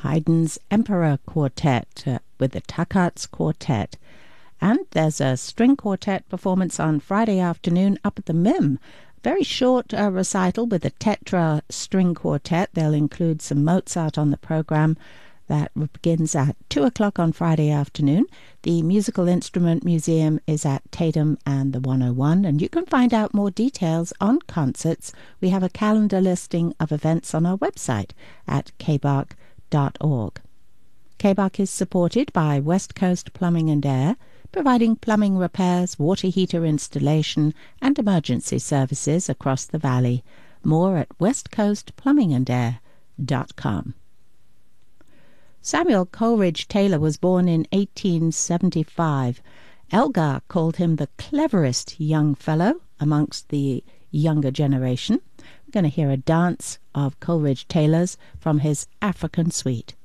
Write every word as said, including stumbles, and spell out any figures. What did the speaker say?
Haydn's Emperor Quartet uh, with the Takarts Quartet. And there's a string quartet performance on Friday afternoon up at the Mim. Very short uh, recital with the Tetra String Quartet. They'll include some Mozart on the program. That begins at two o'clock on Friday afternoon. The Musical Instrument Museum is at Tatum and the one oh one, and you can find out more details on concerts. We have a calendar listing of events on our website at k b a r c dot org. K B A R C is supported by West Coast Plumbing and Air, providing plumbing repairs, water heater installation, and emergency services across the valley. More at west coast plumbing and air dot com. Samuel Coleridge Taylor was born in eighteen seventy-five. Elgar called him the cleverest young fellow amongst the younger generation. We're going to hear a dance of Coleridge Taylor's from his African Suite.